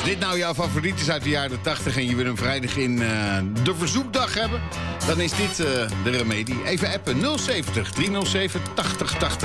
Als dit nou jouw favoriet is uit de jaren 80 en je wil een vrijdag in de verzoekdag hebben, dan is dit de remedie. Even appen 070 307 8080.